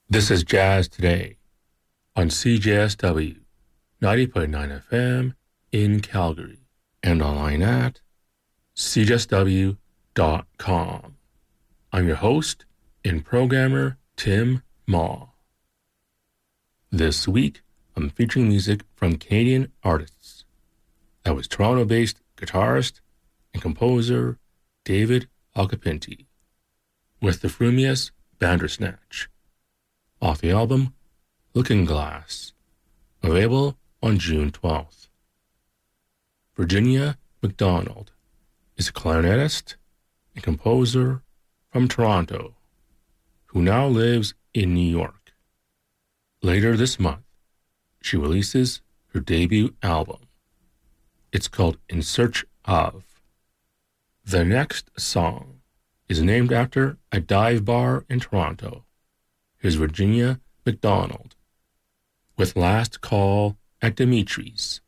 This is Jazz Today on CJSW 90.9 FM in Calgary and online at cjsw.com. I'm your host and programmer, Tim Maw. This week, I'm featuring music from Canadian artists. That was Toronto-based guitarist and composer David Occhipinti with the frumious Bandersnatch, off the album Looking Glass, available on June 12th. Virginia McDonald is a clarinetist and composer from Toronto who now lives in New York. Later this month, she releases her debut album. It's called In Search Of. The next song is named after a dive bar in Toronto. Here's Virginia McDonald with Last Call at Dimitri's.